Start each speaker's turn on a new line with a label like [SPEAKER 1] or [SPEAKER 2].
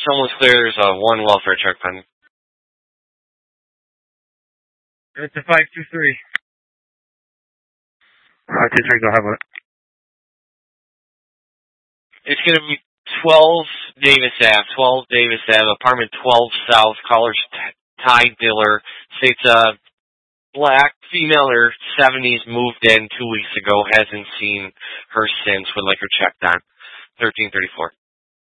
[SPEAKER 1] Someone's clear. There's one welfare check pending.
[SPEAKER 2] It's a 523.
[SPEAKER 3] 523, go ahead with it.
[SPEAKER 1] It's going to be 12 Davis Ave, apartment 12 South, caller's Ty Diller. States black female in her 70s, moved in 2 weeks ago, hasn't seen her since, would like her checked on. 1334.